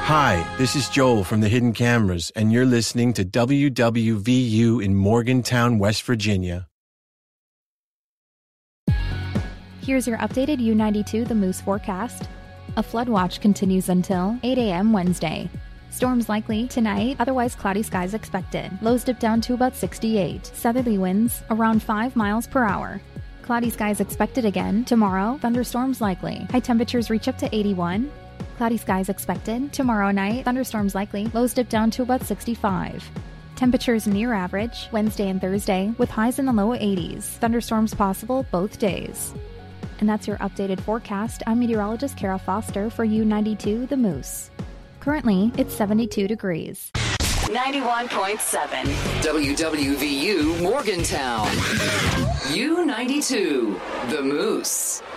Hi, this is Joel from the Hidden Cameras, and you're listening to WWVU in Morgantown, West Virginia. Here's your updated U92 The Moose forecast. A flood watch continues until 8 a.m. Wednesday. Storms likely tonight, otherwise cloudy skies expected. Lows dip down to about 68. Southerly winds around 5 miles per hour. Cloudy skies expected again tomorrow. Thunderstorms likely. High temperatures reach up to 81. Cloudy skies expected. Tomorrow night, thunderstorms likely. Lows dip down to about 65. Temperatures near average Wednesday and Thursday with highs in the low 80s. Thunderstorms possible both days. And that's your updated forecast. I'm meteorologist Kara Foster for U92 The Moose. Currently, it's 72 degrees. 91.7 WWVU Morgantown. U92 The Moose.